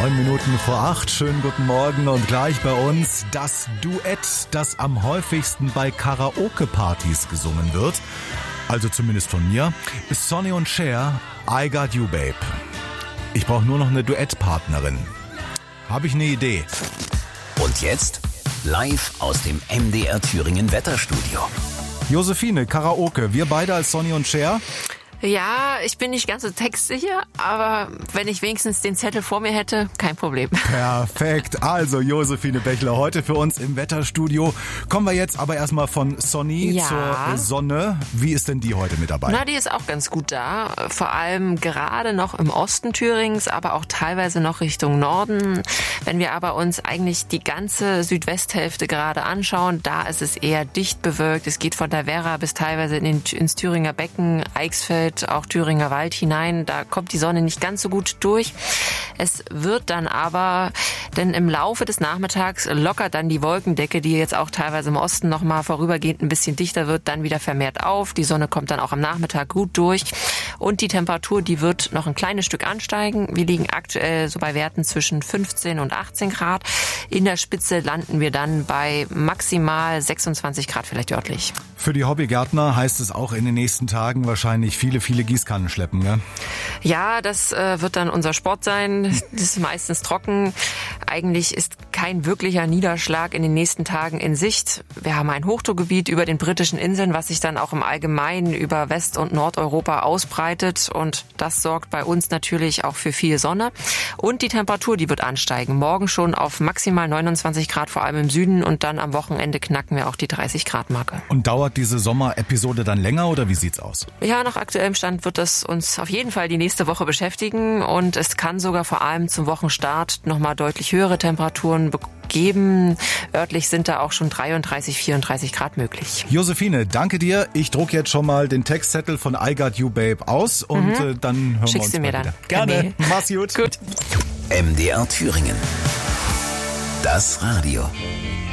7:09. Schönen guten Morgen und gleich bei uns das Duett, das am häufigsten bei Karaoke-Partys gesungen wird. Also zumindest von mir. Sonny und Cher, I Got You Babe. Ich brauche nur noch eine Duettpartnerin. Habe ich eine Idee? Und jetzt live aus dem MDR Thüringen Wetterstudio. Josephine, Karaoke. Wir beide als Sonny und Cher. Ja, ich bin nicht ganz so textsicher, aber wenn ich wenigstens den Zettel vor mir hätte, kein Problem. Perfekt. Also Josephine Bechler heute für uns im Wetterstudio. Kommen wir jetzt aber erstmal von Sonny zur Sonne. Wie ist denn die heute mit dabei? Na, die ist auch ganz gut da. Vor allem gerade noch im Osten Thürings, aber auch teilweise noch Richtung Norden. Wenn wir aber uns eigentlich die ganze Südwesthälfte gerade anschauen, da ist es eher dicht bewölkt. Es geht von der Werra bis teilweise ins Thüringer Becken, Eichsfeld, auch Thüringer Wald hinein. Da kommt die Sonne nicht ganz so gut durch. Es wird dann aber, denn im Laufe des Nachmittags lockert dann die Wolkendecke, die jetzt auch teilweise im Osten nochmal vorübergehend ein bisschen dichter wird, dann wieder vermehrt auf. Die Sonne kommt dann auch am Nachmittag gut durch. Und die Temperatur, die wird noch ein kleines Stück ansteigen. Wir liegen aktuell so bei Werten zwischen 15 und 18 Grad. In der Spitze landen wir dann bei maximal 26 Grad vielleicht örtlich. Für die Hobbygärtner heißt es auch in den nächsten Tagen wahrscheinlich viele Gießkannen schleppen, ne? Ja, das wird dann unser Sport sein. Das ist meistens trocken. Eigentlich ist kein wirklicher Niederschlag in den nächsten Tagen in Sicht. Wir haben ein Hochdruckgebiet über den britischen Inseln, was sich dann auch im Allgemeinen über West- und Nordeuropa ausbreitet. Und das sorgt bei uns natürlich auch für viel Sonne. Und die Temperatur, die wird ansteigen. Morgen schon auf maximal 29 Grad, vor allem im Süden. Und dann am Wochenende knacken wir auch die 30-Grad-Marke. Und dauert diese Sommerepisode dann länger oder wie sieht's aus? Ja, nach aktuellem Stand wird das uns auf jeden Fall die nächste Woche beschäftigen. Und es kann sogar vor allem zum Wochenstart nochmal deutlich höhere Temperaturen geben. Örtlich sind da auch schon 33, 34 Grad möglich. Josephine, danke dir. Ich drucke jetzt schon mal den Textzettel von I Got You Babe aus und dann hören Schickst wir uns du mir mal dann. wieder. Gerne. Mach's gut. Gut. MDR Thüringen. Das Radio.